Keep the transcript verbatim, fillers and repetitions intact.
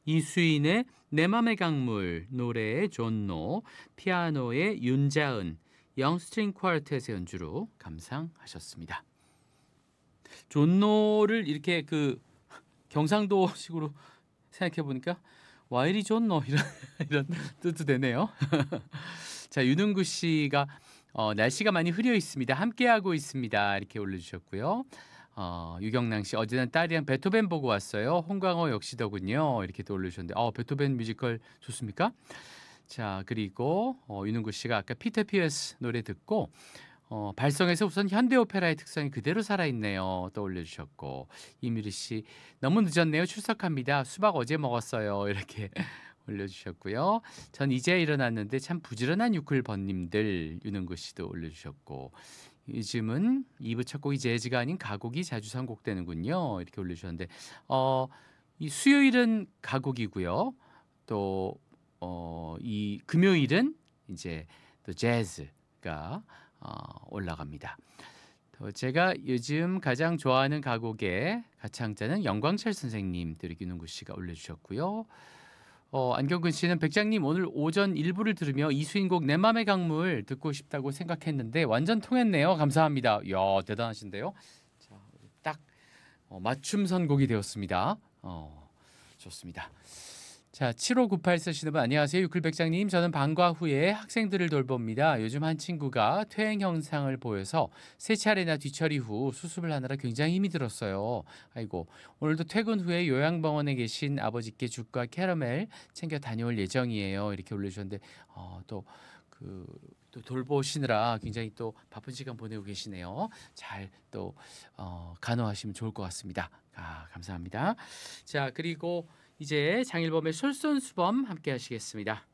이수인의 내 맘의 강물, 노래의 존노, 피아노의 윤자은, 영스트링 쿼르텟의 연주로 감상하셨습니다. 존노를 이렇게 그 경상도식으로 생각해 보니까 와 이리 존노 이런 이런 뜻도 되네요. 자, 윤은구 씨가 어, 날씨가 많이 흐려 있습니다. 함께하고 있습니다. 이렇게 올려주셨고요. 어, 유경랑 씨 어제는 딸이랑 베토벤 보고 왔어요. 홍강호 역시더군요. 이렇게 또 올려주셨는데 어, 베토벤 뮤지컬 좋습니까? 자, 그리고 어, 윤은구 씨가 아까 피터 피어스 노래 듣고 어, 발성에서 우선 현대 오페라의 특성이 그대로 살아있네요. 또 올려주셨고 이미리 씨 너무 늦었네요. 출석합니다. 수박 어제 먹었어요. 이렇게 올려주셨고요. 전 이제 일어났는데 참 부지런한 유클번님들 윤은구 씨도 올려주셨고 요즘은 이 부 첫 곡이 재즈가 아닌 가곡이 자주 선곡되는군요. 이렇게 올려주셨는데 어, 이 수요일은 가곡이고요. 또 어, 이 금요일은 이제 또 재즈가 어, 올라갑니다. 또 제가 요즘 가장 좋아하는 가곡의 가창자는 영광철 선생님, 또 이렇게 윤은구 씨가 올려주셨고요. 어, 안경근 씨는 백장님 오늘 오전 일부를 들으며 이수인 곡 내 맘의 강물 듣고 싶다고 생각했는데 완전 통했네요. 감사합니다. 이야 대단하신데요. 자, 딱 어, 맞춤 선곡이 되었습니다. 어, 좋습니다. 자, 칠오구팔 쓰시는 분 안녕하세요. 유클백장님. 저는 방과 후에 학생들을 돌봅니다. 요즘 한 친구가 퇴행 현상을 보여서 세 차례나 뒤처리 후 수습을 하느라 굉장히 힘이 들었어요. 아이고, 오늘도 퇴근 후에 요양병원에 계신 아버지께 죽과 캐러멜 챙겨 다녀올 예정이에요. 이렇게 올려주셨는데 어, 또 그, 또 돌보시느라 굉장히 또 바쁜 시간 보내고 계시네요. 잘 또 어, 간호하시면 좋을 것 같습니다. 아, 감사합니다. 자, 그리고 이제 장일범의 솔선수범 함께 하시겠습니다.